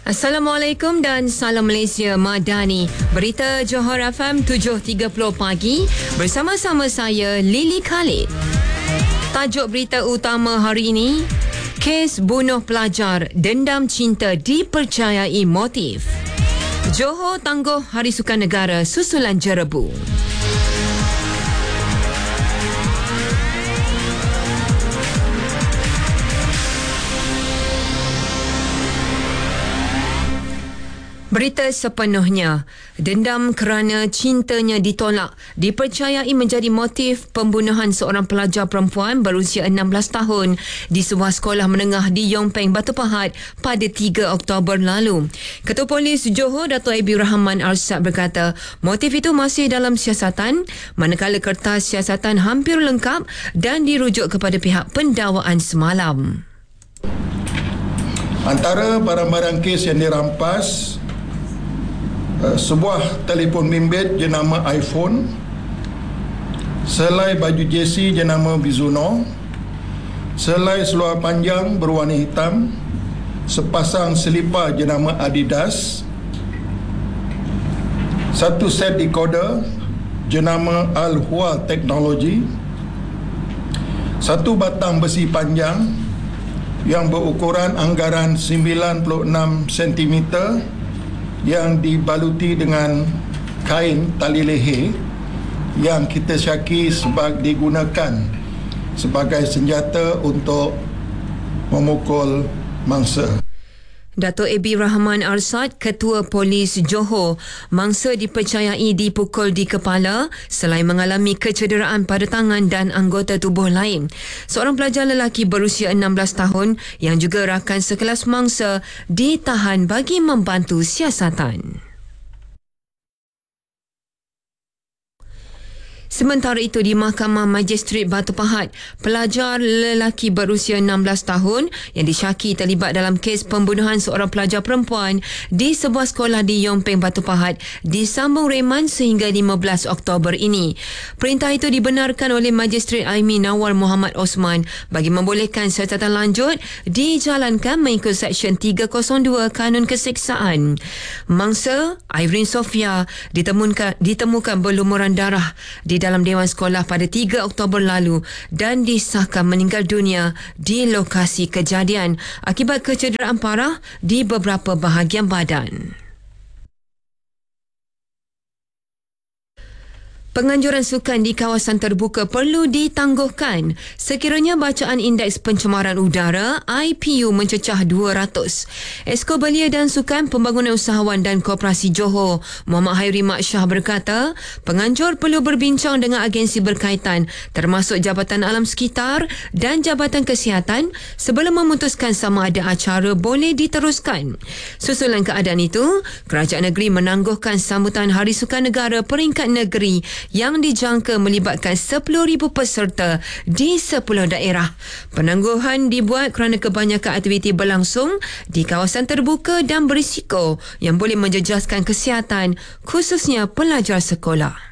Assalamualaikum dan salam Malaysia Madani. Berita Johor FM 7.30 pagi bersama-sama saya Lily Khalid. Tajuk berita utama hari ini, kes bunuh pelajar, dendam cinta dipercayai motif. Johor tangguh Hari Sukan Negara susulan jerebu. Berita sepenuhnya, dendam kerana cintanya ditolak dipercayai menjadi motif pembunuhan seorang pelajar perempuan berusia 16 tahun di sebuah sekolah menengah di Yong Peng, Batu Pahat pada 3 Oktober lalu. Ketua Polis Johor, Dato' Ebi Rahman Arsad berkata, motif itu masih dalam siasatan, manakala kertas siasatan hampir lengkap dan dirujuk kepada pihak pendakwaan semalam. Antara barang-barang kes yang dirampas, sebuah telefon bimbit jenama iPhone, selai baju jersey jenama Mizuno, selai seluar panjang berwarna hitam, sepasang selipar jenama Adidas, satu set decoder jenama Al-Hua Technology, satu batang besi panjang yang berukuran anggaran 96 cm yang dibaluti dengan kain tali leher yang kita syaki digunakan sebagai senjata untuk memukul mangsa. Dato' Ebi Rahman Arsad, Ketua Polis Johor, mangsa dipercayai dipukul di kepala selain mengalami kecederaan pada tangan dan anggota tubuh lain. Seorang pelajar lelaki berusia 16 tahun yang juga rakan sekelas mangsa ditahan bagi membantu siasatan. Sementara itu, di Mahkamah Magistrate Batu Pahat, pelajar lelaki berusia 16 tahun yang disyaki terlibat dalam kes pembunuhan seorang pelajar perempuan di sebuah sekolah di Yong Peng, Batu Pahat disambung reman sehingga 15 Oktober ini. Perintah itu dibenarkan oleh Magistrate Aimi Nawal Muhammad Osman bagi membolehkan siasatan lanjut dijalankan mengikut Seksyen 302 Kanun Keseksaan. Mangsa Irene Sofia ditemukan berlumuran darah di dalam Dewan Sekolah pada 3 Oktober lalu dan disahkan meninggal dunia di lokasi kejadian akibat kecederaan parah di beberapa bahagian badan. Penganjuran sukan di kawasan terbuka perlu ditangguhkan sekiranya bacaan Indeks Pencemaran Udara IPU mencecah 200. Esko Belia dan Sukan Pembangunan Usahawan dan Koperasi Johor, Muhammad Hairi Mak Shah berkata, penganjur perlu berbincang dengan agensi berkaitan termasuk Jabatan Alam Sekitar dan Jabatan Kesihatan sebelum memutuskan sama ada acara boleh diteruskan. Susulan keadaan itu, Kerajaan Negeri menangguhkan sambutan Hari Sukan Negara peringkat negeri yang dijangka melibatkan 10,000 peserta di 10 daerah. Penangguhan dibuat kerana kebanyakan aktiviti berlangsung di kawasan terbuka dan berisiko yang boleh menjejaskan kesihatan khususnya pelajar sekolah.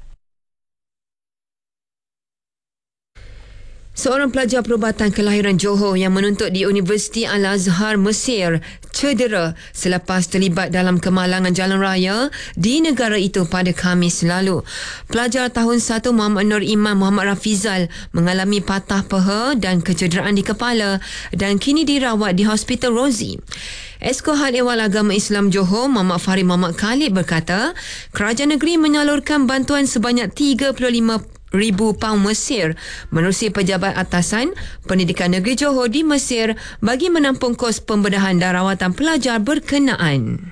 Seorang pelajar perubatan kelahiran Johor yang menuntut di Universiti Al-Azhar Mesir cedera selepas terlibat dalam kemalangan jalan raya di negara itu pada Khamis lalu. Pelajar tahun 1 Muhammad Nur Iman Muhammad Rafizal mengalami patah peha dan kecederaan di kepala dan kini dirawat di Hospital Rozi. Esko Had Ehwal Agama Islam Johor, Muhammad Farid Muhammad Khalid berkata, kerajaan negeri menyalurkan bantuan sebanyak 35,000 paun Mesir menerusi Pejabat Atasan Pendidikan Negeri Johor di Mesir bagi menampung kos pembedahan dan rawatan pelajar berkenaan.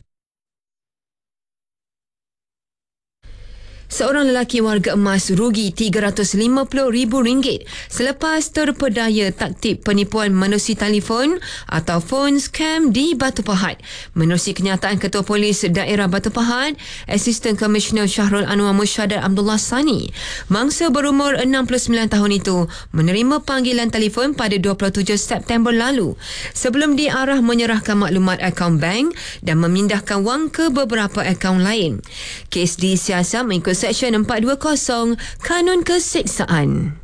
Seorang lelaki warga emas rugi RM350,000 selepas terpedaya taktik penipuan menerusi telefon atau phone scam di Batu Pahat. Menerusi kenyataan Ketua Polis Daerah Batu Pahat, Assistant Commissioner Syahrul Anwar Musyadat Abdullah Sani, mangsa berumur 69 tahun itu menerima panggilan telefon pada 27 September lalu sebelum diarah menyerahkan maklumat akaun bank dan memindahkan wang ke beberapa akaun lain. Kes disiasat mengikut Seksyen 420 Kanun Keseksaan.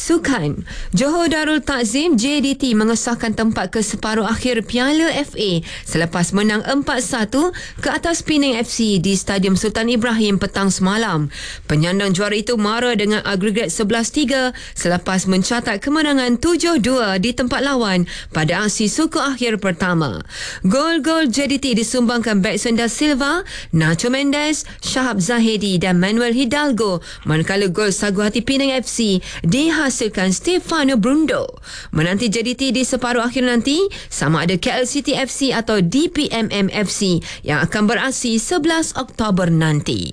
Sukan. Johor Darul Takzim JDT mengesahkan tempat ke separuh akhir Piala FA selepas menang 4-1 ke atas Penang FC di Stadium Sultan Ibrahim petang semalam. Penyandang juara itu mara dengan agregat 11-3 selepas mencatat kemenangan 7-2 di tempat lawan pada aksi suku akhir pertama. Gol-gol JDT disumbangkan batsman Da Silva, Nacho Mendes, Shahab Zahedi dan Manuel Hidalgo, manakala gol sagu hati Penang FC dihasilkan Stefano Brundo. Menanti JDT di separuh akhir nanti sama ada KL City FC atau DPMM FC yang akan beraksi 11 Oktober nanti.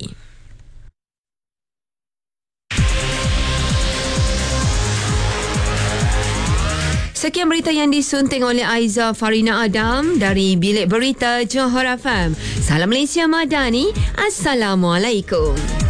Sekian berita yang disunting oleh Aiza Farina Adam dari Bilik Berita Johor FM. Salam Malaysia Madani. Assalamualaikum.